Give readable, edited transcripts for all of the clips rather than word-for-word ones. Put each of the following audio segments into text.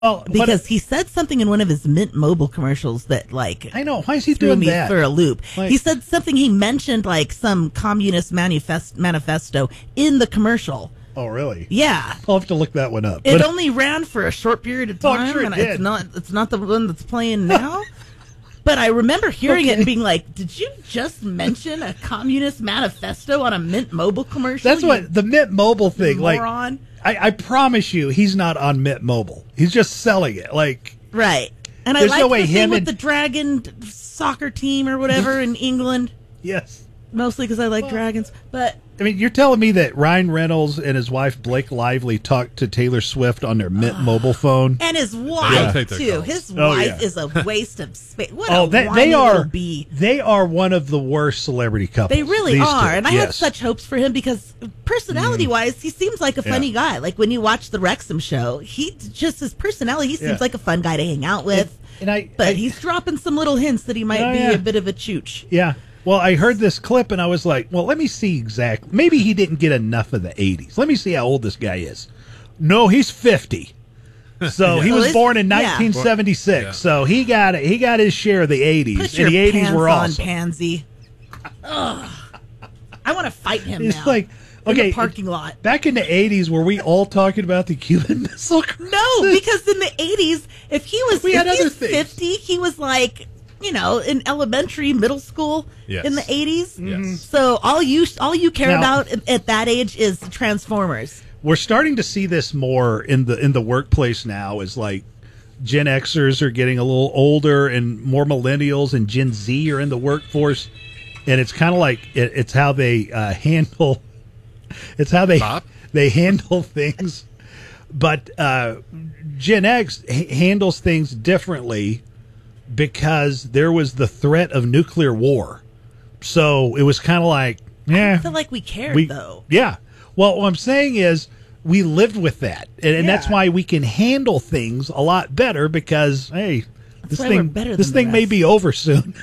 Well, because he said something in one of his Mint Mobile commercials that, like, I know. Why is he threw doing me that? for a loop. Like, he said something. He mentioned like some communist manifesto in the commercial. oh, really? Yeah, I'll have to look that one up. it But- only ran for a short period of Oh, time, I'm sure it and did. it's not the one that's playing now. But I remember hearing it and being like, "Did you just mention a communist manifesto on a Mint Mobile commercial?" That's what the Mint Mobile thing. Like, moron. I promise you, he's not on Mint Mobile. He's just selling it. Like, Right. And I There's like no way the thing him with and- the Dragon soccer team or whatever in England, yes. mostly because I like dragons. But I mean, you're telling me that Ryan Reynolds and his wife Blake Lively talked to Taylor Swift on their Mint Mobile phone? and his Yeah. wife Take their too. calls. His Oh, wife yeah. is a waste of space. What Oh, a they whiny are little bee. they are one of the worst celebrity couples. They really these are, two. and I have Yes. such hopes for him because personality-wise, he seems like a funny guy. Like when you watch the Wrexham show, he just his personality. He seems Yeah. like a fun guy to hang out with. But he's dropping some little hints that he might Oh, be yeah. a bit of a chooch. Yeah. Well, I heard this clip and I was like, well, let me see exactly. Maybe he didn't get enough of the 80s. Let me see how old this guy is. No, he's 50. So he Oh, was this- born in yeah. 1976. Yeah. So he got his share of the 80s. Put And your the 80s pants were on, awesome. pansy. Ugh. I want to fight him It's now. like, in okay, the parking lot. back in the 80s, were we all talking about the Cuban Missile Crisis? No, because in the 80s, if he was We had if other he's things. 50, he was like, in elementary, middle school Yes. in the 80s. Yes. So all you care Now- about at that age is Transformers. We're starting to see this more in the workplace now. Is like Gen Xers are getting a little older, and more millennials and Gen Z are in the workforce, and it's kind of like it's how they handle. It's how Bob? they handle things, but Gen X handles things differently because there was the threat of nuclear war. So it was kind of like, I feel like we cared, though. yeah. Well, what I'm saying is we lived with that, and that's Yeah. why we can handle things a lot better because, hey, this why we're thing better this than the thing may rest. be over soon.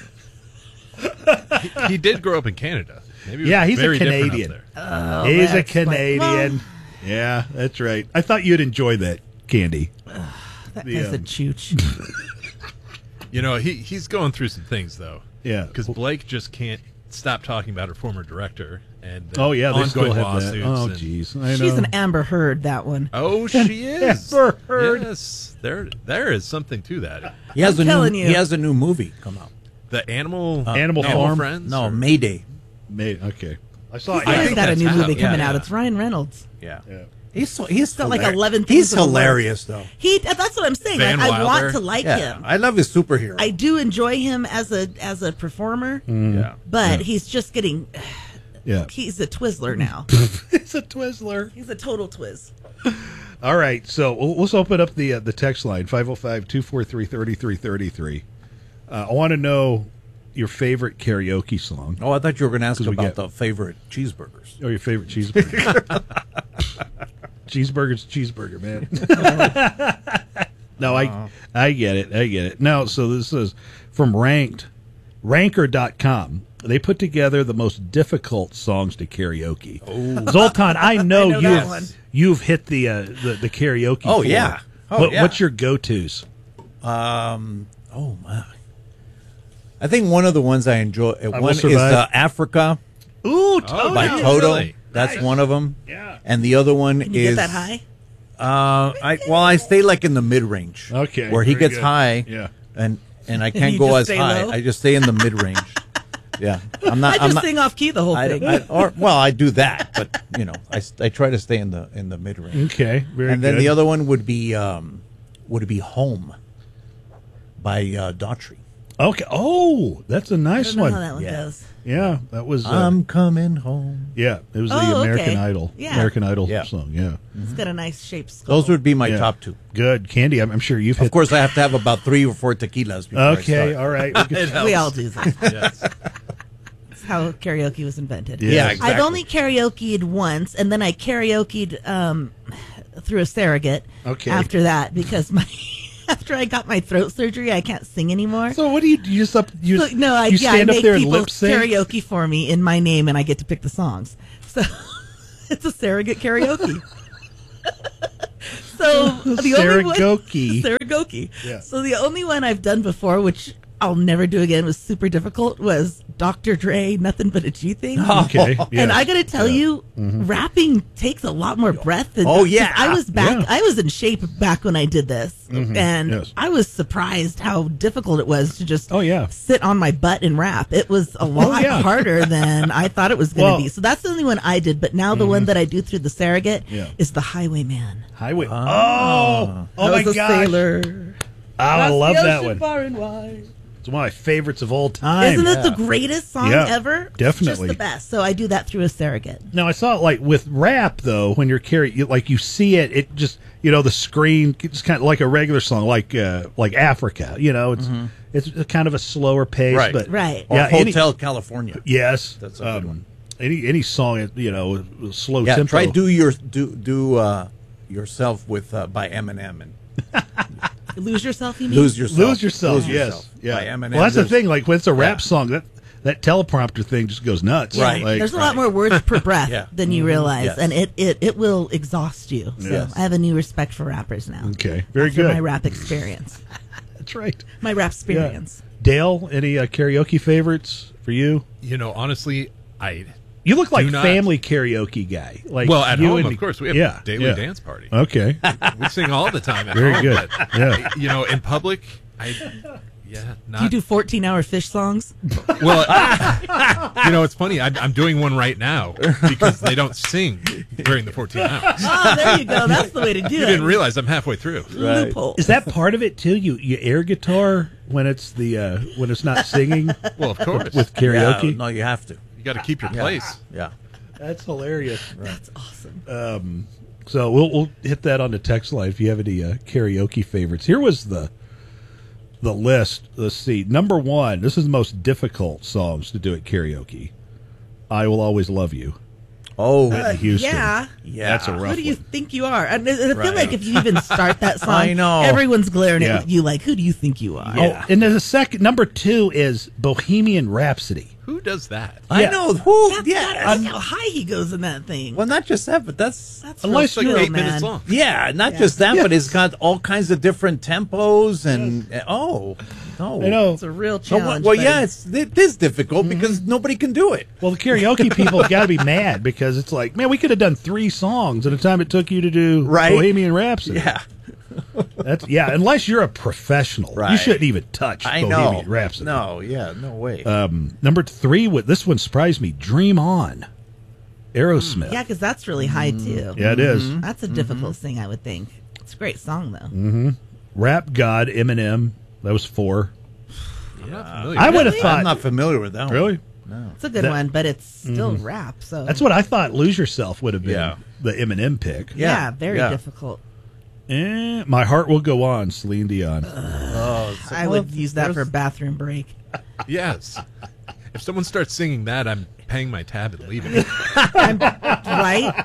He did grow up in Canada. Maybe it was Yeah, he's a very different up Canadian. there. He's a that's like- Canadian. Yeah, that's right. I thought you'd enjoy that, Candy. That guy's a chooch. You know, he's going through some things though. Yeah. Because Blake just can't stop talking about her former director and the Oh yeah, they ongoing still have that. lawsuits. Oh and- jeez, I know. She's an Amber Heard, that one. Oh, she is. Amber Heard. Yes, there is something to that. He has I'm telling new you. he has a new movie come out. The Animal Animal Farm? Friends. No, or- Mayday. Okay. I saw. He's always think got a that's new out. movie coming Yeah, out. yeah. It's Ryan Reynolds. Yeah. Yeah. He's got like hilar- 11 things He's in the works. hilarious though. That's what I'm saying. Van Like, I Wilder. want to like Yeah, him. I love his superhero. I do enjoy him as a performer, Yeah. but he's just getting. Yeah. He's a Twizzler now. It's a Twizzler. He's a total Twiz. All right, so let's open up the text line 505-243-3333. I want to know your favorite karaoke song Oh, I thought you were going to ask 'Cause we about get- the favorite cheeseburgers. or your favorite cheeseburger. Cheeseburger's cheeseburger, man. No, I get it. No, so this is from Ranker.com. They put together the most difficult songs to karaoke. Zoltan, I know, I know that one. you've hit the karaoke. Oh, floor. yeah. Oh, yeah. What's your go-tos? Oh my! I think one of the ones I enjoy. One Will is Survive. Africa Ooh, Oh, by wow. Toto. Really? That's Nice. one of them. Yeah. And the other one Can you is get that high? I stay like in the mid range. Okay, where he very gets good. high. Yeah. And I can't you go just as stay high. low? I just stay in the mid range. Yeah, I'm not. I I'm just not, sing off key the whole thing. I do that, but I try to stay in the mid range. Okay, very And then good. the other one would be Home by Daughtry. Okay. Oh, that's a I nice don't know one. how that one Yeah. goes. Yeah, that was. I'm coming home. Yeah, it was the Oh, American okay. Idol. Yeah. American Idol Yeah. song. Yeah, It's got a nice shaped skull. Those would be my Yeah. top two. good. Candy, I'm sure you've Of hit. course, I have to have about 3 or 4 tequilas before Okay, I start. all right. We all do that. Yes. That's how karaoke was invented. Yeah. Yeah, exactly. I've only karaoke'd once, and then I karaoke'd through a surrogate. Okay. After that, because after I got my throat surgery, I can't sing anymore. So what do you use up? You So, no, I you I stand up make there and people lip sync. karaoke for me in my name, and I get to pick the songs. So it's a surrogate karaoke. So So the only one, Saragoki. Saragoki. Yeah. So the only one I've done before, which I'll never do again, was super difficult, was Dr. Dre, Nothing But a G Thing. Okay. Yeah. And I got to tell you, rapping takes a lot more breath. Than Oh, yeah. I was back. Yeah. I was in shape back when I did this, and Yes. I was surprised how difficult it was to just Oh, yeah. sit on my butt and rap. It was a lot yeah. harder than I thought it was going to Well- be. So that's the only one I did. But now the one that I do through the Surrogate Yeah. is the Highwayman. Highway. Oh I my was a gosh. sailor. Oh, I love that one. Far and wide. It's one of my favorites of all time. Isn't it the greatest song Yeah, ever? definitely. Just the best. So I do that through a surrogate. Now I saw it like with rap though. When you're like you see it, it just the screen it's kind of like a regular song, like Africa. It's kind of a slower pace, Right. but Right. Or Yeah, Hotel California. yes, That's a good one. Any song, slow Yeah, tempo. try do yourself with by Eminem and Lose Yourself, you mean? Lose yourself. Lose yourself. Lose Yes, Yourself yeah. by Eminem. Well, that's the There's- thing. Like when it's a rap Yeah. song, that teleprompter thing just goes nuts. Yeah, Right. Like, there's a lot more words per breath Yeah. than you realize, Yes. and it will exhaust you. So Yes. I have a new respect for rappers now. Okay, very After good. my rap experience. That's right. My rap experience. Dale, any karaoke favorites for you? Honestly, You look like Do not. family karaoke guy. Like well, at you home, and- of course, we have yeah, a daily yeah. dance party. Okay, We sing all the time at very home. good. but, Yeah. in public, not. Do you do 14-hour fish songs? Well, it's funny. I'm doing one right now because they don't sing during the 14 hours. Oh, there you go. That's the way to do You it. didn't realize I'm halfway through. Right. Loophole. Is that part of it too? You air guitar when it's when it's not singing Well, of course. with karaoke. Yeah, no, you have to. You got to keep your place. Yeah. That's hilarious. That's awesome. So we'll hit that on the text line if you have any karaoke favorites. Here was the list. Let's see. Number 1. This is the most difficult songs to do at karaoke. I Will Always Love You. Oh, Whitney Houston. Yeah. yeah. That's a rough Who do you one. think you are? I feel Right. like if you even start that song, I know. everyone's glaring Yeah. at you like, who do you think you are? Oh, and there's a second. Number 2 is Bohemian Rhapsody. Who does that? I Yeah. know who. That's, Yeah. that's how high he goes in that thing. Well, not just that, but that's That's unless real It's like skill, 8 minutes man. long. yeah. Not Yeah. just that, Yeah. but it's got all kinds of different tempos and no. I know. It's a real No, challenge. well, buddy. yeah, it is difficult because nobody can do it. Well, the karaoke people have got to be mad because it's like, man, we could have done 3 songs at the time it took you to do Right. Bohemian Rhapsody. Yeah, Unless you're a professional, you Right. shouldn't even touch I Bohemian know. Rhapsody. No, yeah, no way. Number 3, this one surprised me. Dream On, Aerosmith. Yeah, because that's really high too. Yeah, it is. That's a difficult thing, I would think. It's a great song though. Rap God, Eminem. That was 4. I'm not familiar. I would have Really? thought. I'm not familiar with that one. Really? It's a good That- one, but it's still rap. So That's what I thought. Lose Yourself would have been Yeah. the Eminem pick. yeah, Yeah, very yeah. difficult. My Heart Will Go On, Celine Dion. I would use that for a bathroom break. Yes. If someone starts singing that, I'm paying my tab and leaving. Right?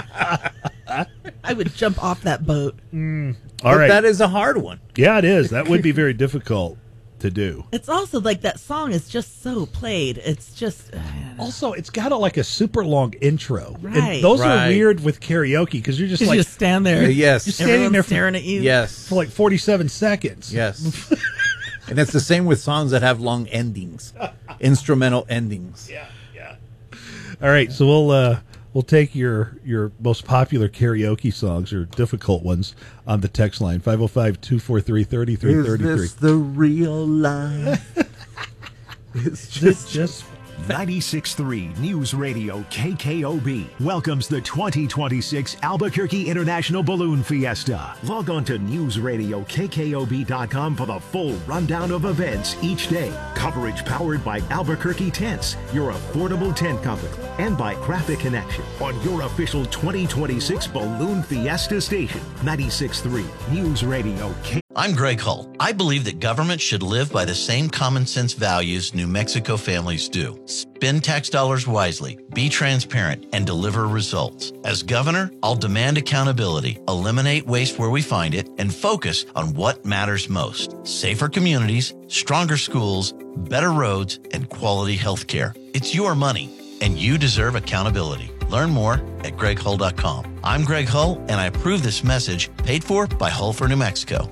I would jump off that boat. All But right. that is a hard one. Yeah, it is. That would be very difficult to do. It's also like that song is just so played. It's just Also, it's got a super long intro. Right. And those are Right. weird with karaoke because you're just you like just stand there. Yes. You're standing Everyone's there for, staring at you. Yes. for like 47 seconds. Yes. And it's the same with songs that have long endings, instrumental endings. Yeah. All right, so we'll take your most popular karaoke songs or difficult ones on the text line 505-243-3333. the real life? It's Just 96.3 News Radio KKOB welcomes the 2026 Albuquerque International Balloon Fiesta. Log on to newsradiokkob.com for the full rundown of events each day. Coverage powered by Albuquerque Tents, your affordable tent company, and by Graphic Connection on your official 2026 Balloon Fiesta station. 96.3 News Radio KKOB. I'm Greg Hull. I believe that government should live by the same common sense values New Mexico families do. Spend tax dollars wisely, be transparent, and deliver results. As governor, I'll demand accountability, eliminate waste where we find it, and focus on what matters most. Safer communities, stronger schools, better roads, and quality health care. It's your money, and you deserve accountability. Learn more at GregHull.com. I'm Greg Hull, and I approve this message paid for by Hull for New Mexico.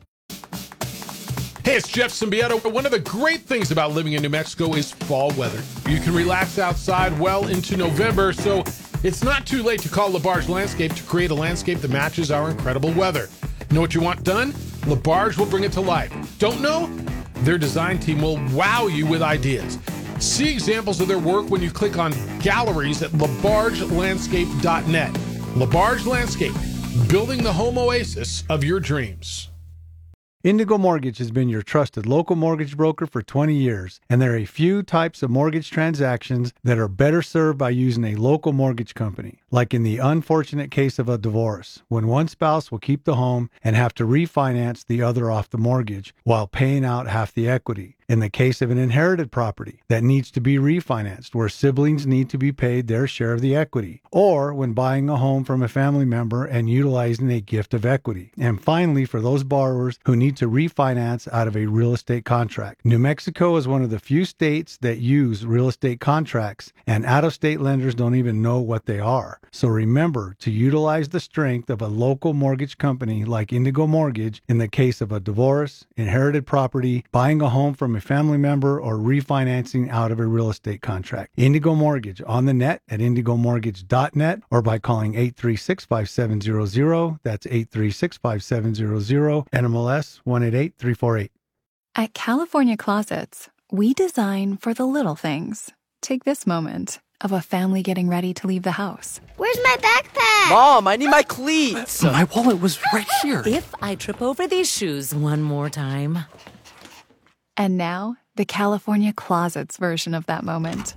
Hey, it's Jeff Symbieta. One of the great things about living in New Mexico is fall weather. You can relax outside well into November, so it's not too late to call LaBarge Landscape to create a landscape that matches our incredible weather. Know what you want done? LaBarge will bring it to life. Don't know? Their design team will wow you with ideas. See examples of their work when you click on galleries at labargelandscape.net. LaBarge Landscape, building the home oasis of your dreams. Indigo Mortgage has been your trusted local mortgage broker for 20 years, and there are a few types of mortgage transactions that are better served by using a local mortgage company, like in the unfortunate case of a divorce, when one spouse will keep the home and have to refinance the other off the mortgage while paying out half the equity. In the case of an inherited property that needs to be refinanced, where siblings need to be paid their share of the equity, or when buying a home from a family member and utilizing a gift of equity. And finally, for those borrowers who need to refinance out of a real estate contract. New Mexico is one of the few states that use real estate contracts, and out-of-state lenders don't even know what they are. So remember to utilize the strength of a local mortgage company like Indigo Mortgage in the case of a divorce, inherited property, buying a home from a family member, or refinancing out of a real estate contract. Indigo Mortgage on the net at indigomortgage.net or by calling 836-5700. That's 836-5700, NMLS 188348. At California Closets, we design for the little things. Take this moment of a family getting ready to leave the house. Where's my backpack? Mom, I need my cleats. My wallet was right here. If I trip over these shoes one more time. And now, the California Closets version of that moment.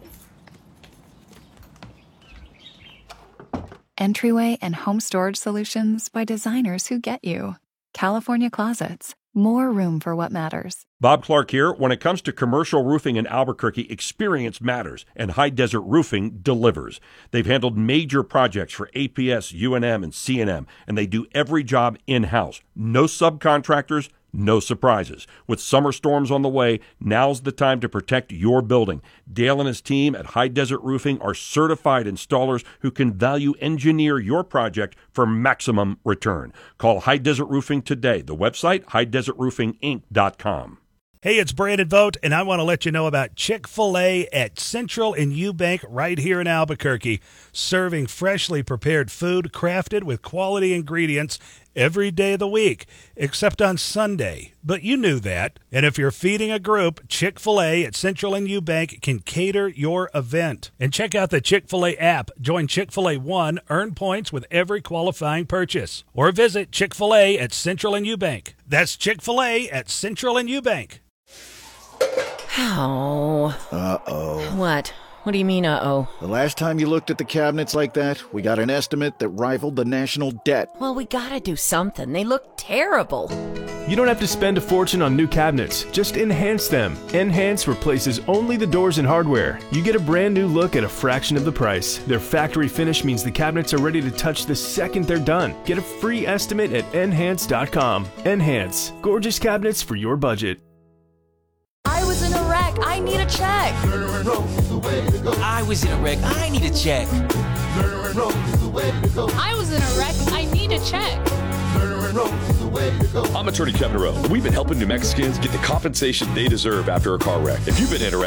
Entryway and home storage solutions by designers who get you. California Closets. More room for what matters. Bob Clark here. When it comes to commercial roofing in Albuquerque, experience matters, and High Desert Roofing delivers. They've handled major projects for APS, UNM, and CNM, and they do every job in-house. No subcontractors, no surprises. With summer storms on the way, now's the time to protect your building. Dale and his team at High Desert Roofing are certified installers who can value engineer your project for maximum return. Call High Desert Roofing today. The website, highdesertroofinginc.com. Hey, it's Brandon Vogt, and I want to let you know about Chick-fil-A at Central and Eubank right here in Albuquerque, serving freshly prepared food crafted with quality ingredients every day of the week, except on Sunday. But you knew that. And if you're feeding a group, Chick-fil-A at Central and Eubank can cater your event. And check out the Chick-fil-A app. Join Chick-fil-A One, earn points with every qualifying purchase. Or visit Chick-fil-A at Central and Eubank. That's Chick-fil-A at Central and Eubank. Oh. Uh-oh. What? What do you mean, uh-oh? The last time you looked at the cabinets like that, we got an estimate that rivaled the national debt. Well, we gotta do something. They look terrible. You don't have to spend a fortune on new cabinets. Just enhance them. Enhance replaces only the doors and hardware. You get a brand new look at a fraction of the price. Their factory finish means the cabinets are ready to touch the second they're done. Get a free estimate at enhance.com. Enhance. Gorgeous cabinets for your budget. I was in a wreck. I need a check. I was in a wreck. I need a check. I was in a wreck. I need a check. I'm attorney Kevin Rowe. We've been helping New Mexicans get the compensation they deserve after a car wreck. If you've been in a wreck,